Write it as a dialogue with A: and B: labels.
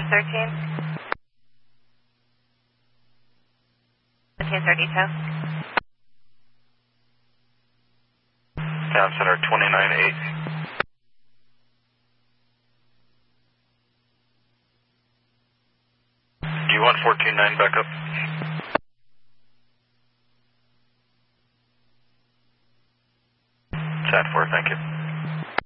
A: 13. 1730 tow.
B: Town Center 29-8. Do you want 14-9 back up? Sat 4, thank you.